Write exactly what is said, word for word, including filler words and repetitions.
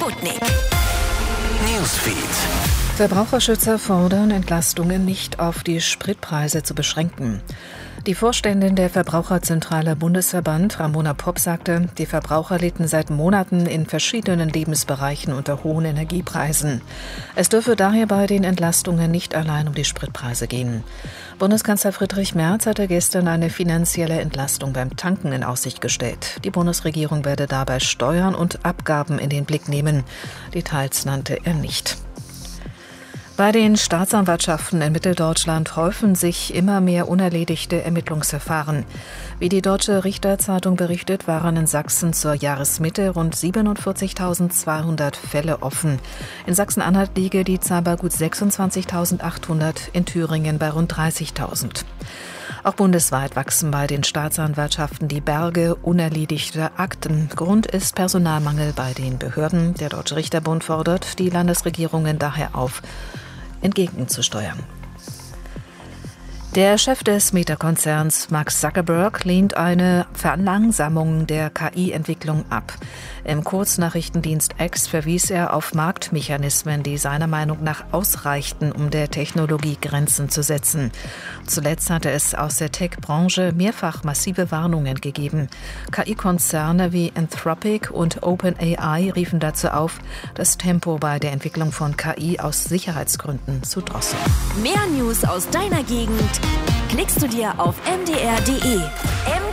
Sputnik Newsfeed. Verbraucherschützer fordern, Entlastungen nicht auf die Spritpreise zu beschränken. Die Vorständin der Verbraucherzentrale Bundesverband, Ramona Popp, sagte, die Verbraucher litten seit Monaten in verschiedenen Lebensbereichen unter hohen Energiepreisen. Es dürfe daher bei den Entlastungen nicht allein um die Spritpreise gehen. Bundeskanzler Friedrich Merz hatte gestern eine finanzielle Entlastung beim Tanken in Aussicht gestellt. Die Bundesregierung werde dabei Steuern und Abgaben in den Blick nehmen. Details nannte er nicht. Bei den Staatsanwaltschaften in Mitteldeutschland häufen sich immer mehr unerledigte Ermittlungsverfahren. Wie die Deutsche Richterzeitung berichtet, waren in Sachsen zur Jahresmitte rund siebenundvierzigtausendzweihundert Fälle offen. In Sachsen-Anhalt liege die Zahl bei gut sechsundzwanzigtausendachthundert, in Thüringen bei rund dreißigtausend. Auch bundesweit wachsen bei den Staatsanwaltschaften die Berge unerledigter Akten. Grund ist Personalmangel bei den Behörden. Der Deutsche Richterbund fordert die Landesregierungen daher auf, entgegenzusteuern. Der Chef des Meta-Konzerns, Mark Zuckerberg, lehnt eine Verlangsamung der K I-Entwicklung ab. Im Kurznachrichtendienst X verwies er auf Marktmechanismen, die seiner Meinung nach ausreichten, um der Technologie Grenzen zu setzen. Zuletzt hatte es aus der Tech-Branche mehrfach massive Warnungen gegeben. K I-Konzerne wie Anthropic und OpenAI riefen dazu auf, das Tempo bei der Entwicklung von K I aus Sicherheitsgründen zu drosseln. Mehr News aus deiner Gegend klickst du dir auf m d r punkt d e.